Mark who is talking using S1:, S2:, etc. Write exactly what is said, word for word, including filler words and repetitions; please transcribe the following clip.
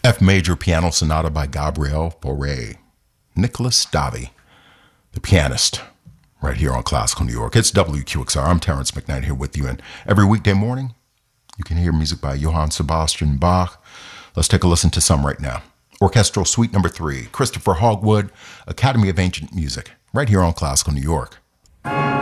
S1: F Major Piano Sonata by Gabriel Fauré. Nicholas Davy, the pianist, right here on Classical New York. It's W Q X R. I'm Terrence McKnight here with you, and every weekday morning you can hear music by Johann Sebastian Bach. Let's take a listen to some right now. Orchestral Suite Number Three, Christopher Hogwood, Academy of Ancient Music, right here on Classical New York.